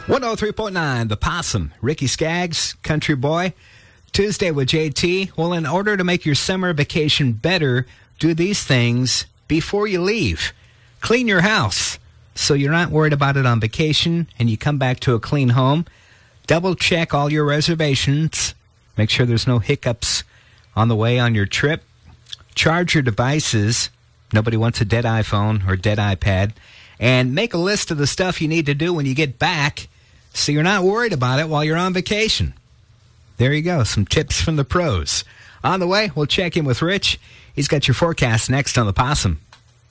103.9, The Possum, Ricky Skaggs, Country Boy. Tuesday with JT. Well, in order to make your summer vacation better, do these things before you leave. Clean your house so you're not worried about it on vacation and you come back to a clean home. Double check all your reservations. Make sure there's no hiccups on the way on your trip. Charge your devices. Nobody wants a dead iPhone or dead iPad. And make a list of the stuff you need to do when you get back so you're not worried about it while you're on vacation. There you go, some tips from the pros. On the way, we'll check in with Rich. He's got your forecast next on The Possum.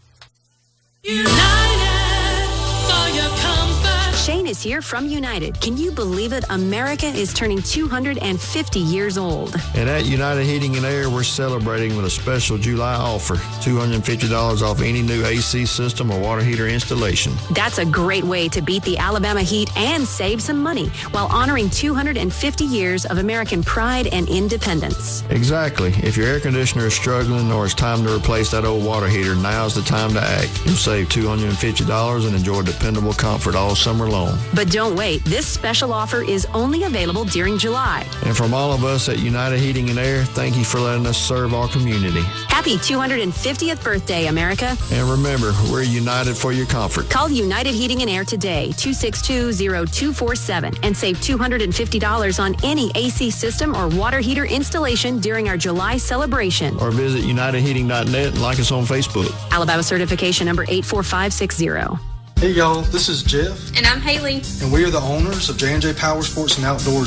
Shane is here from United. Can you believe it? America is turning 250 years old. And at United Heating and Air, we're celebrating with a special July offer. $250 off any new AC system or water heater installation. That's a great way to beat the Alabama heat and save some money while honoring 250 years of American pride and independence. Exactly. If your air conditioner is struggling or it's time to replace that old water heater, now's the time to act. You'll save $250 and enjoy dependable comfort all summer long. But don't wait. This special offer is only available during July. And from all of us at United Heating and Air, thank you for letting us serve our community. Happy 250th birthday, America. And remember, we're united for your comfort. Call United Heating and Air today, 262-0247, and save $250 on any AC system or water heater installation during our July celebration. Or visit UnitedHeating.net and like us on Facebook. Alabama certification number 84560. Hey y'all, this is Jeff. And I'm Haley. And we are the owners of J&J Power Sports and Outdoors